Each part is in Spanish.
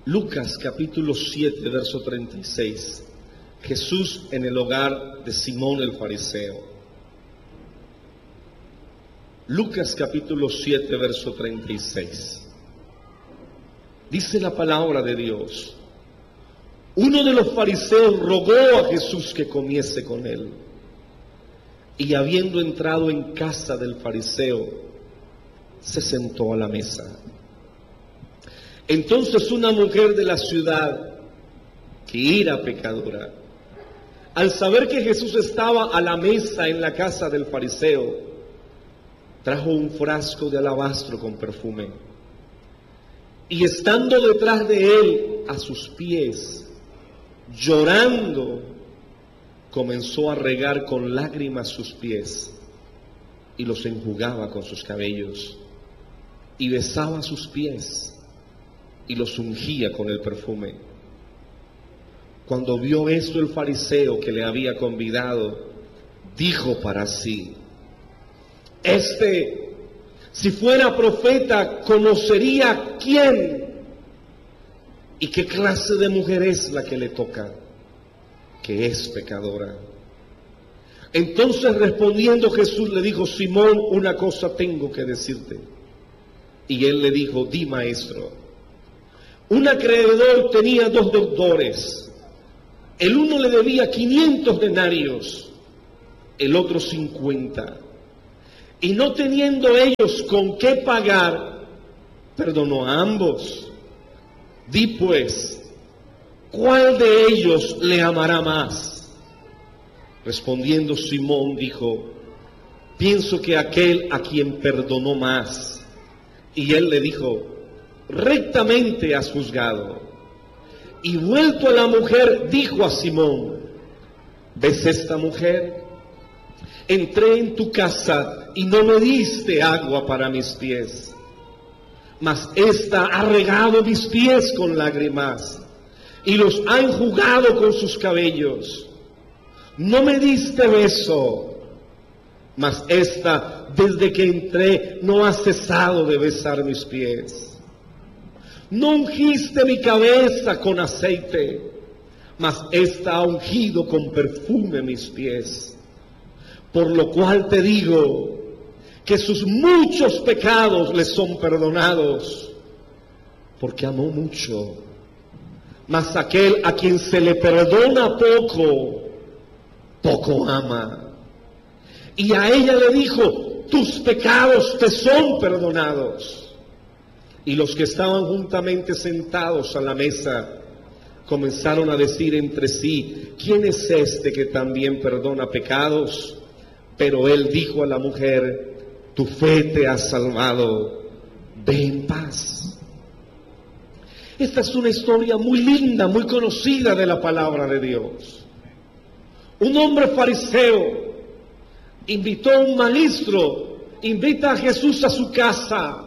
Lucas capítulo 7, verso 36. Jesús en el hogar de Simón el fariseo. Lucas capítulo 7, verso 36. Dice la palabra de Dios: uno de los fariseos rogó a Jesús que comiese con él. Y habiendo entrado en casa del fariseo, se sentó a la mesa. Entonces una mujer de la ciudad, que era pecadora, al saber que Jesús estaba a la mesa en la casa del fariseo, trajo un frasco de alabastro con perfume, y estando detrás de él a sus pies, llorando, comenzó a regar con lágrimas sus pies, y los enjugaba con sus cabellos, y besaba sus pies, y los ungía con el perfume. Cuando vio esto el fariseo que le había convidado, dijo para sí: si fuera profeta, conocería quién y qué clase de mujer es la que le toca, que es pecadora. Entonces respondiendo Jesús le dijo: Simón, una cosa tengo que decirte. Y él le dijo: di, maestro. Un acreedor tenía 2 deudores. El uno le debía 500 denarios, el otro 50. Y no teniendo ellos con qué pagar, perdonó a ambos. Di pues, ¿cuál de ellos le amará más? Respondiendo Simón dijo: pienso que aquel a quien perdonó más. Y él le dijo: rectamente has juzgado. Y vuelto a la mujer, dijo a Simón: ¿ves esta mujer? Entré en tu casa y no me diste agua para mis pies, mas ésta ha regado mis pies con lágrimas y los ha enjugado con sus cabellos. No me diste beso, mas ésta desde que entré no ha cesado de besar mis pies. No ungiste mi cabeza con aceite, mas ésta ha ungido con perfume mis pies. Por lo cual te digo que sus muchos pecados le son perdonados, porque amó mucho. Mas aquel a quien se le perdona poco, poco ama. Y a ella le dijo: tus pecados te son perdonados. Y los que estaban juntamente sentados a la mesa comenzaron a decir entre sí: ¿quién es este que también perdona pecados? Pero él dijo a la mujer: tu fe te ha salvado, ve en paz. Esta es una historia muy linda, muy conocida de la palabra de Dios. Un hombre fariseo invitó a un maestro, invita a Jesús a su casa.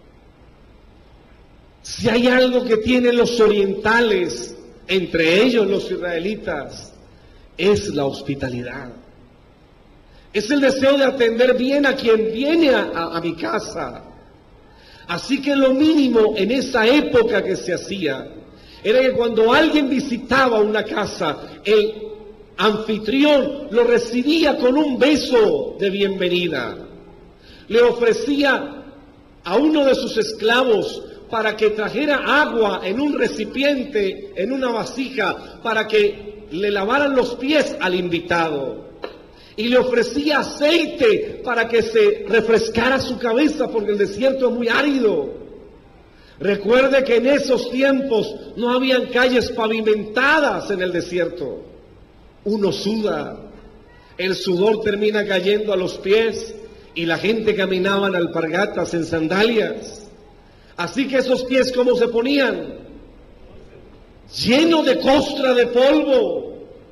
Si hay algo que tienen los orientales, entre ellos los israelitas, es la hospitalidad. Es el deseo de atender bien a quien viene a mi casa. Así que lo mínimo en esa época que se hacía era que cuando alguien visitaba una casa, el anfitrión lo recibía con un beso de bienvenida. Le ofrecía a uno de sus esclavos para que trajera agua en un recipiente, en una vasija, para que le lavaran los pies al invitado. Y le ofrecía aceite para que se refrescara su cabeza, porque el desierto es muy árido. Recuerde que en esos tiempos no habían calles pavimentadas en el desierto. Uno suda, el sudor termina cayendo a los pies y la gente caminaba en alpargatas, en sandalias. Así que esos pies, ¿cómo se ponían? Lleno de costra de polvo.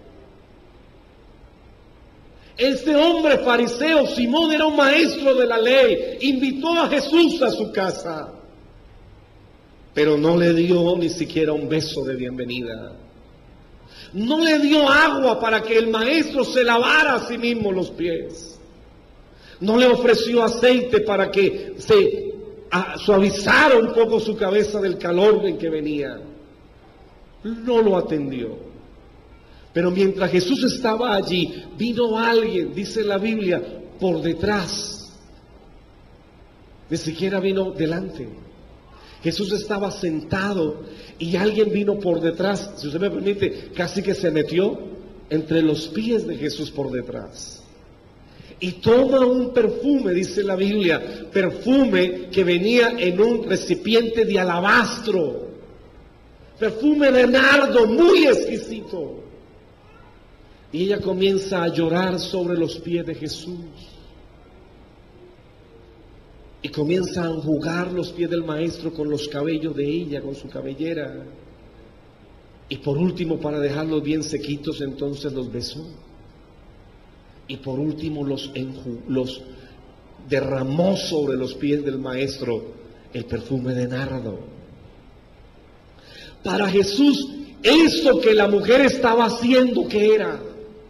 Este hombre fariseo, Simón, era un maestro de la ley, invitó a Jesús a su casa, pero no le dio ni siquiera un beso de bienvenida. No le dio agua para que el maestro se lavara a sí mismo los pies. No le ofreció aceite para que se suavizara un poco su cabeza del calor en que venía. no lo atendió. Pero mientras Jesús estaba allí, vino alguien, dice la Biblia, por detrás. Ni siquiera vino delante. Jesús estaba sentado y alguien vino por detrás, si usted me permite, casi que se metió entre los pies de Jesús por detrás. Y toma un perfume, dice la Biblia, perfume que venía en un recipiente de alabastro, perfume de nardo muy exquisito. Y ella comienza a llorar sobre los pies de Jesús. Y comienza a enjugar los pies del maestro con los cabellos de ella, con su cabellera. Y por último, para dejarlos bien sequitos, entonces los besó. Y por último los derramó sobre los pies del maestro el perfume de nardo. Para Jesús, eso que la mujer estaba haciendo, ¿qué era?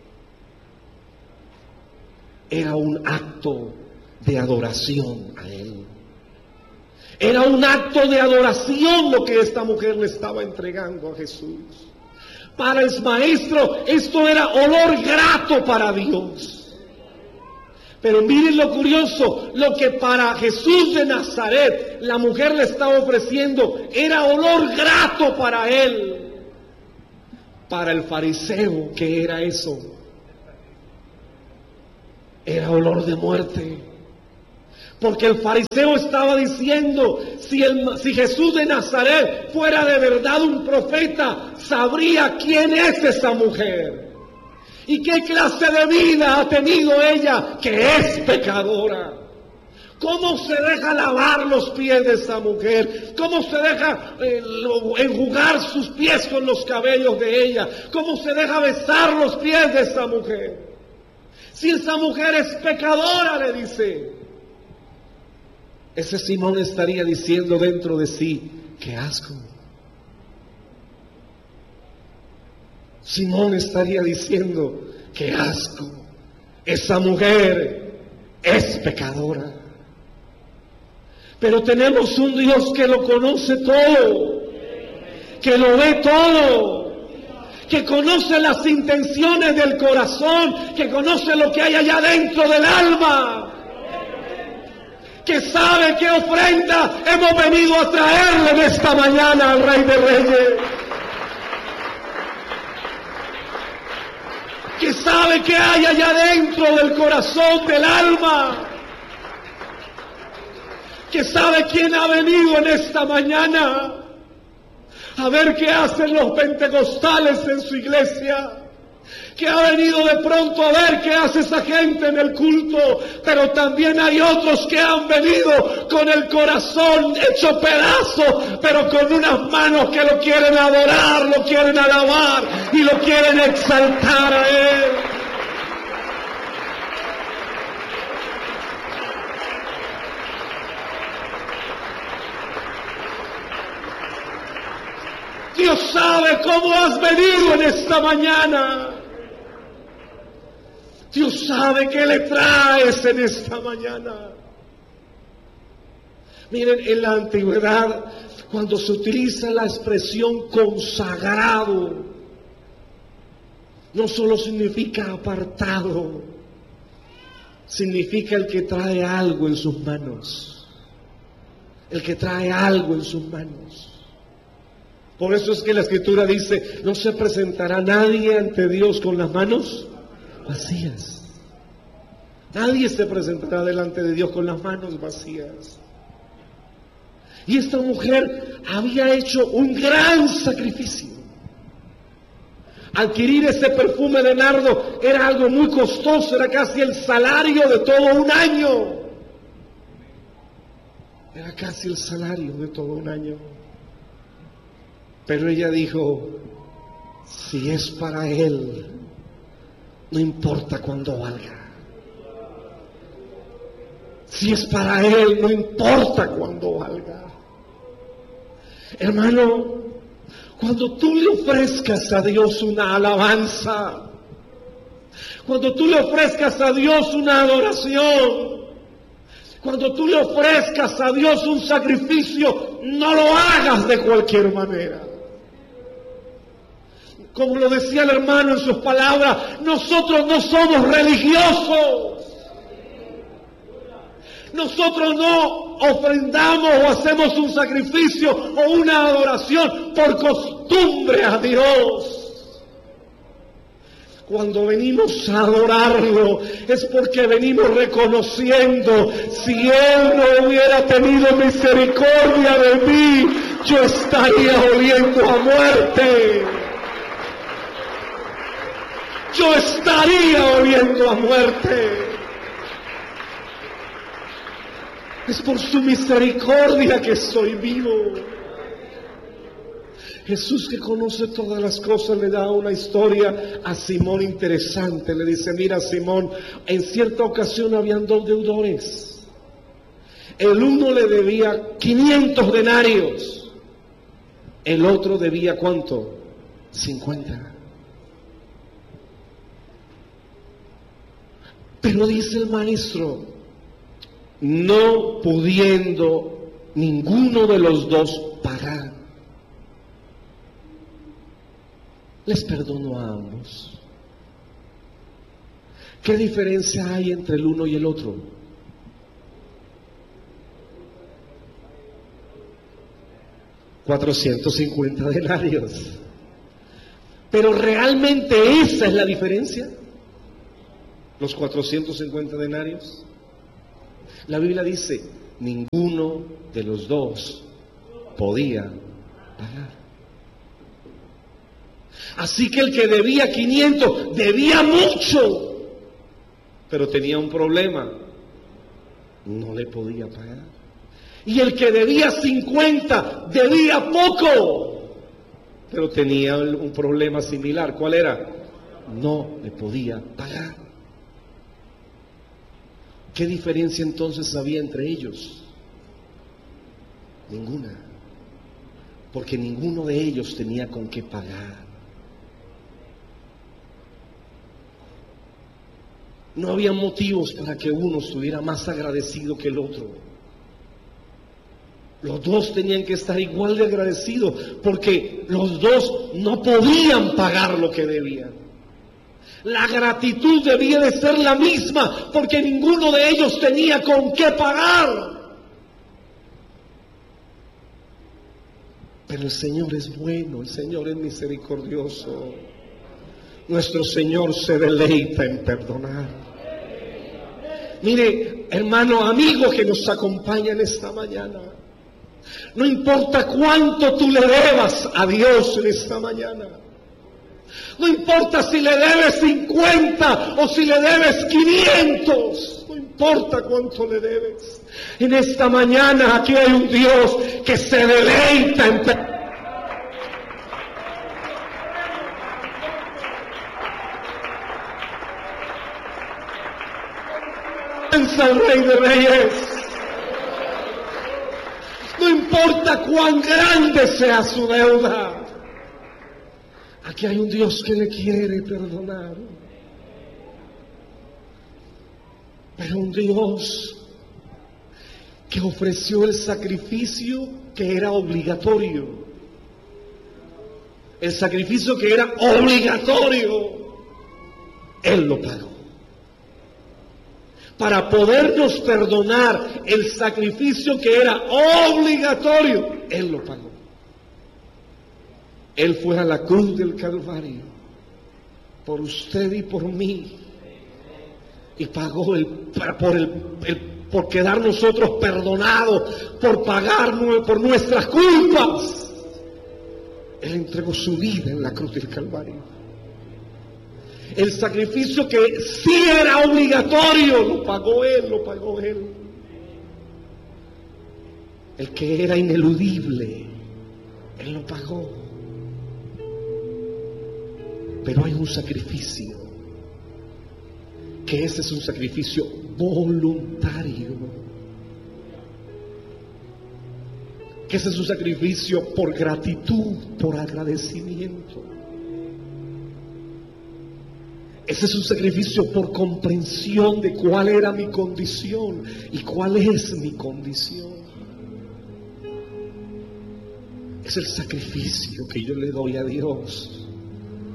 Era un acto de adoración a Él. Era un acto de adoración lo que esta mujer le estaba entregando a Jesús. Para el maestro esto era olor grato para Dios. Pero miren lo curioso, lo que para Jesús de Nazaret la mujer le estaba ofreciendo era olor grato para Él. Para el fariseo, ¿qué era eso? Era olor de muerte. Porque el fariseo estaba diciendo, si Jesús de Nazaret fuera de verdad un profeta, sabría quién es esa mujer y qué clase de vida ha tenido ella, que es pecadora. ¿Cómo se deja lavar los pies de esa mujer? ¿Cómo se deja enjugar sus pies con los cabellos de ella? ¿Cómo se deja besar los pies de esa mujer? Si esa mujer es pecadora, le dice. Ese Simón estaría diciendo dentro de sí, ¡qué asco! Simón estaría diciendo, ¡qué asco! Esa mujer es pecadora. Pero tenemos un Dios que lo conoce todo, que lo ve todo, que conoce las intenciones del corazón, que conoce lo que hay allá dentro del alma, que sabe qué ofrenda hemos venido a traerle en esta mañana al Rey de Reyes, que sabe qué hay allá dentro del corazón del alma, que sabe quién ha venido en esta mañana a ver qué hacen los pentecostales en su iglesia, que ha venido de pronto a ver qué hace esa gente en el culto, pero también hay otros que han venido con el corazón hecho pedazo, pero con unas manos que lo quieren adorar, lo quieren alabar y lo quieren exaltar a Él. Dios sabe cómo has venido en esta mañana. Dios sabe qué le traes en esta mañana. Miren, en la antigüedad, cuando se utiliza la expresión consagrado, no solo significa apartado, significa el que trae algo en sus manos. El que trae algo en sus manos. Por eso es que la Escritura dice, no se presentará nadie ante Dios con las manos vacías. Nadie se presentará delante de Dios con las manos vacías. Y esta mujer había hecho un gran sacrificio. Adquirir ese perfume de nardo era algo muy costoso, era casi el salario de todo un año. Era casi el salario de todo un año. Pero ella dijo, si es para Él, no importa cuánto valga. Si es para Él, no importa cuánto valga. Hermano, cuando tú le ofrezcas a Dios una alabanza, cuando tú le ofrezcas a Dios una adoración, cuando tú le ofrezcas a Dios un sacrificio, no lo hagas de cualquier manera. Como lo decía el hermano en sus palabras, nosotros no somos religiosos. Nosotros no ofrendamos o hacemos un sacrificio o una adoración por costumbre a Dios. Cuando venimos a adorarlo es porque venimos reconociendo, si Él no hubiera tenido misericordia de mí, yo estaría oliendo a muerte. Yo estaría oliendo a muerte. Es por su misericordia que estoy vivo. Jesús, que conoce todas las cosas, le da una historia a Simón interesante. Le dice: mira, Simón, en cierta ocasión habían dos deudores. El uno le debía 500 denarios. El otro debía ¿cuánto? 50. Pero dice el maestro, no pudiendo ninguno de los dos pagar, les perdonó a ambos. ¿Qué diferencia hay entre el uno y el otro? $450 denarios. Pero realmente esa es la diferencia. Los 450 denarios. La Biblia dice, ninguno de los dos podía pagar. Así que el que debía 500 debía mucho, pero tenía un problema, no le podía pagar. Y el que debía 50 debía poco, pero tenía un problema similar. ¿Cuál era? No le podía pagar. ¿Qué diferencia entonces había entre ellos? Ninguna, porque ninguno de ellos tenía con qué pagar. No había motivos para que uno estuviera más agradecido que el otro. Los dos tenían que estar igual de agradecidos, porque los dos no podían pagar lo que debían. La gratitud debía de ser la misma, porque ninguno de ellos tenía con qué pagar. Pero el Señor es bueno, el Señor es misericordioso. Nuestro Señor se deleita en perdonar. Mire, hermano, amigo que nos acompaña en esta mañana, no importa cuánto tú le debas a Dios en esta mañana, no importa si le debes 50 o si le debes 500, no importa cuánto le debes. En esta mañana aquí hay un Dios que se deleita en perdonar. Al Rey de Reyes. No importa cuán grande sea su deuda, aquí hay un Dios que le quiere perdonar. Pero un Dios que ofreció el sacrificio que era obligatorio. El sacrificio que era obligatorio, Él lo pagó. Para podernos perdonar el sacrificio que era obligatorio, Él lo pagó. Él fue a la cruz del Calvario por usted y por mí, y pagó por quedar nosotros perdonados, por pagar por nuestras culpas. Él entregó su vida en la cruz del Calvario. El sacrificio que sí era obligatorio, lo pagó Él, lo pagó Él. El que era ineludible, Él lo pagó. Pero hay un sacrificio, que ese es un sacrificio voluntario. Que ese es un sacrificio por gratitud, por agradecimiento. Ese es un sacrificio por comprensión de cuál era mi condición y cuál es mi condición. Es el sacrificio que yo le doy a Dios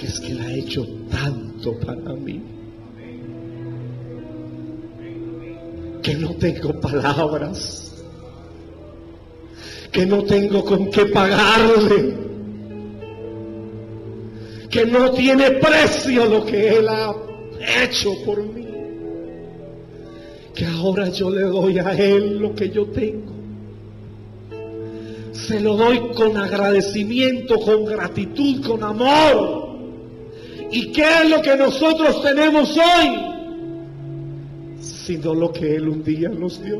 porque es que Él ha hecho tanto para mí, que no tengo palabras, que no tengo con qué pagarle, que no tiene precio lo que Él ha hecho por mí, que ahora yo le doy a Él lo que yo tengo. Se lo doy con agradecimiento, con gratitud, con amor. ¿Y qué es lo que nosotros tenemos hoy? Sino lo que Él un día nos dio.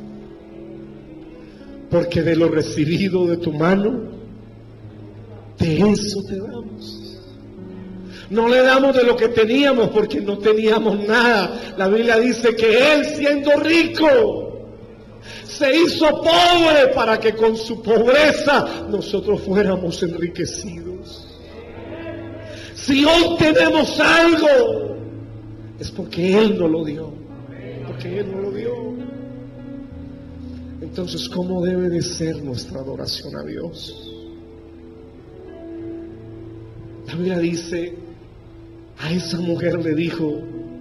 Porque de lo recibido de tu mano, de eso te damos. No le damos de lo que teníamos porque no teníamos nada. La Biblia dice que Él, siendo rico, se hizo pobre para que con su pobreza nosotros fuéramos enriquecidos. Si hoy tenemos algo, es porque Él nos lo dio. Porque Él nos lo dio. Entonces, ¿cómo debe de ser nuestra adoración a Dios? La Biblia dice, a esa mujer le dijo,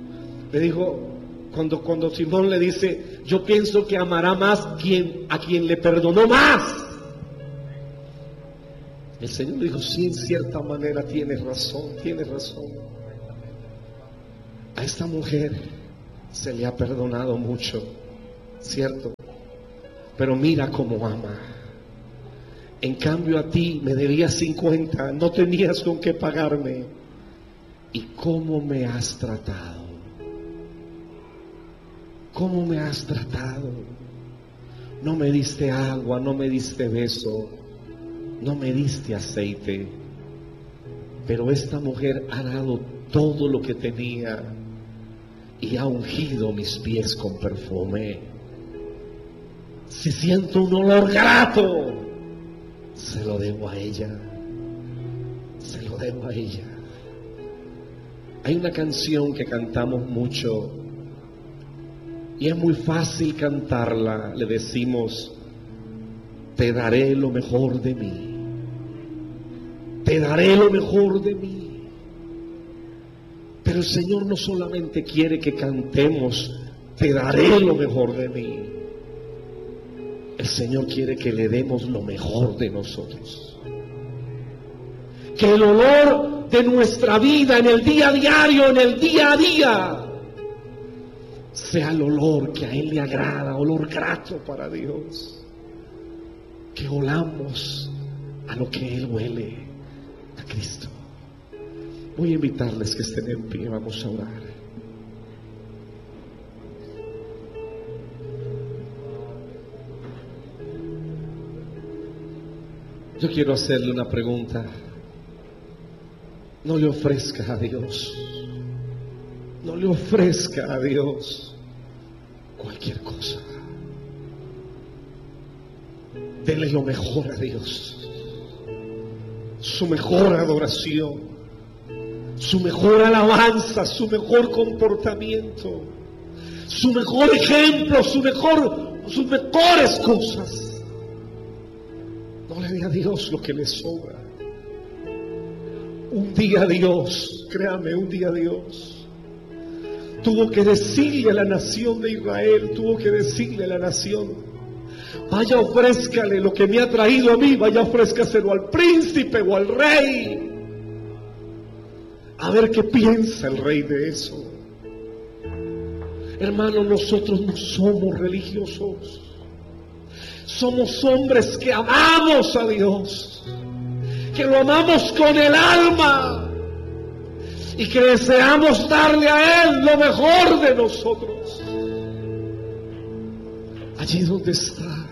cuando Simón le dice, yo pienso que amará más a quien le perdonó más. El Señor dijo, sí, en cierta manera tienes razón. A esta mujer se le ha perdonado mucho, ¿cierto? Pero mira cómo ama. En cambio a ti me debías 50, no tenías con qué pagarme. ¿Y cómo me has tratado? ¿Cómo me has tratado? No me diste agua, no me diste beso, no me diste aceite. Pero esta mujer ha dado todo lo que tenía y ha ungido mis pies con perfume. Si siento un olor grato, se lo debo a ella. Se lo debo a ella. Hay una canción que cantamos mucho y es muy fácil cantarla. Le decimos, te daré lo mejor de mí. Te daré lo mejor de mí. Pero el Señor no solamente quiere que cantemos, te daré lo mejor de mí. El Señor quiere que le demos lo mejor de nosotros. Que el olor de nuestra vida en el día a diario, en el día a día, sea el olor que a Él le agrada, olor grato para Dios. Que olamos a lo que Él huele, a Cristo. Voy a invitarles que estén en pie, vamos a orar. Yo quiero hacerle una pregunta. No le ofrezca a Dios, no le ofrezca a Dios cualquier cosa. Dele lo mejor a Dios, su mejor adoración, su mejor alabanza, su mejor comportamiento, su mejor ejemplo, sus mejores cosas. No le dé a Dios lo que le sobra. Un día Dios, créame, un día Dios tuvo que decirle a la nación de Israel, tuvo que decirle a la nación, vaya ofrézcale lo que me ha traído a mí, vaya ofrézcaselo al príncipe o al rey. A ver qué piensa el rey de eso. Hermano, nosotros no somos religiosos. Somos hombres que amamos a Dios, que lo amamos con el alma y que deseamos darle a Él lo mejor de nosotros. Allí donde está,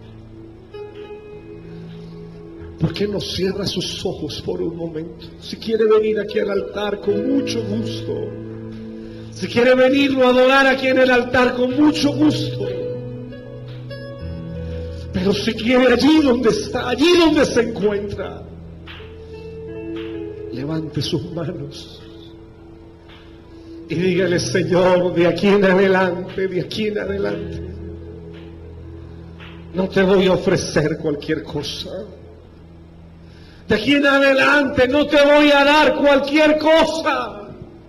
¿por qué no cierra sus ojos por un momento? Si quiere venir aquí al altar, con mucho gusto. Si quiere venirlo a adorar aquí en el altar, con mucho gusto. Pero si quiere, allí donde está, allí donde se encuentra, levante sus manos y dígale, Señor, de aquí en adelante, no te voy a ofrecer cualquier cosa. De aquí en adelante no te voy a dar cualquier cosa.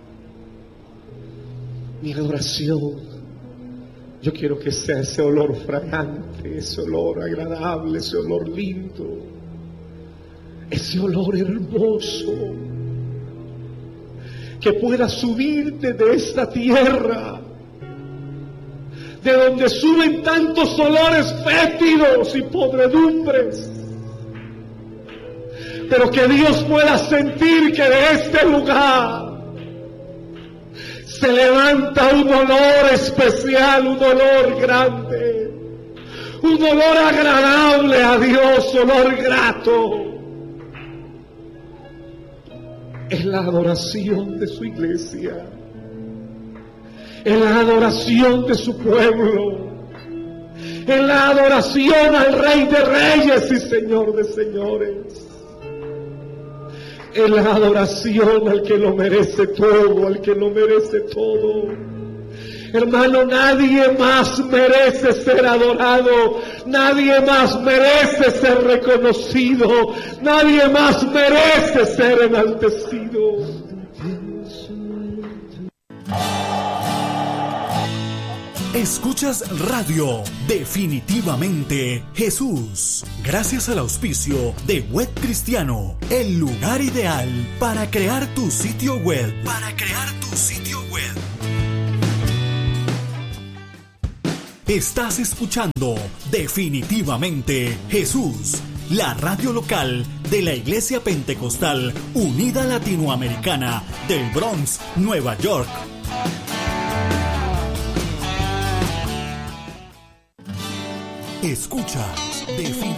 Mi adoración, yo quiero que sea ese olor fragante, ese olor agradable, ese olor lindo, ese olor hermoso, que pueda subirte de esta tierra, de donde suben tantos olores fétidos y podredumbres, pero que Dios pueda sentir que de este lugar se levanta un olor especial, un olor grande, un olor agradable a Dios, olor grato. Es la adoración de su iglesia, es la adoración de su pueblo, es la adoración al Rey de Reyes y Señor de Señores. Es la adoración al que lo merece todo, al que lo merece todo. Hermano, nadie más merece ser adorado, nadie más merece ser reconocido, nadie más merece ser enaltecido. Escuchas Radio Definitivamente Jesús, gracias al auspicio de Web Cristiano, el lugar ideal para crear tu sitio web. Estás escuchando Definitivamente Jesús, la radio local de la Iglesia Pentecostal Unida Latinoamericana del Bronx, Nueva York. Escucha